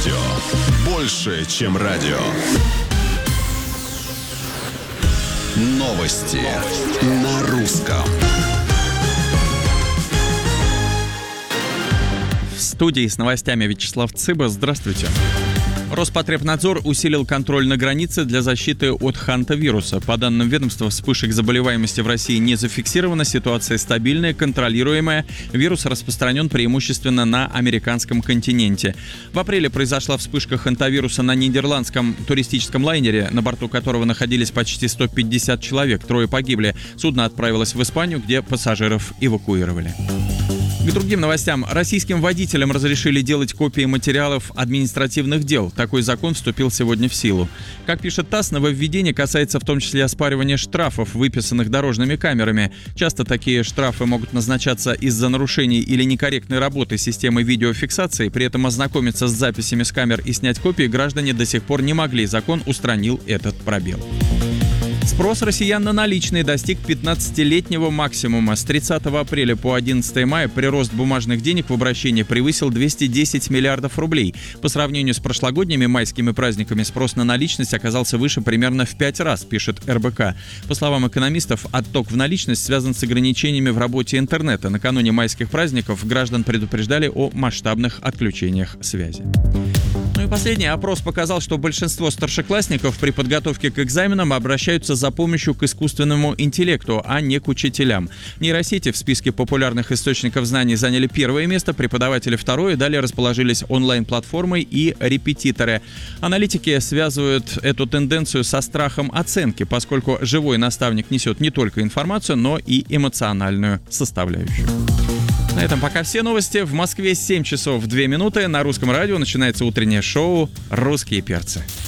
радио. Больше, чем радио. Новости на русском. В студии с новостями Вячеслав Цыба. Здравствуйте. Роспотребнадзор усилил контроль на границе для защиты от хантавируса. По данным ведомства, вспышек заболеваемости в России не зафиксировано, ситуация стабильная, контролируемая. Вирус распространен преимущественно на американском континенте. В апреле произошла вспышка хантавируса на нидерландском туристическом лайнере, на борту которого находились почти 150 человек, 3 погибли. Судно отправилось в Испанию, где пассажиров эвакуировали. К другим новостям. Российским водителям разрешили делать копии материалов административных дел. Такой закон вступил сегодня в силу. Как пишет ТАСС, нововведение касается в том числе оспаривания штрафов, выписанных дорожными камерами. Часто такие штрафы могут назначаться из-за нарушений или некорректной работы системы видеофиксации. При этом ознакомиться с записями с камер и снять копии граждане до сих пор не могли. Закон устранил этот пробел. Спрос россиян на наличные достиг 15-летнего максимума. С 30 апреля по 11 мая прирост бумажных денег в обращении превысил 210 миллиардов рублей. По сравнению с прошлогодними майскими праздниками спрос на наличность оказался выше примерно в 5 раз, пишет РБК. По словам экономистов, отток в наличность связан с ограничениями в работе интернета. Накануне майских праздников граждан предупреждали о масштабных отключениях связи. Ну и последний опрос показал, что большинство старшеклассников при подготовке к экзаменам обращаются за помощью к искусственному интеллекту, а не к учителям. Нейросети в списке популярных источников знаний заняли 1 место, преподаватели 2, далее расположились онлайн-платформы и репетиторы. Аналитики связывают эту тенденцию со страхом оценки, поскольку живой наставник несет не только информацию, но и эмоциональную составляющую. На этом пока все новости. В Москве 7 часов 2 минуты. На русском радио начинается утреннее шоу «Русские перцы».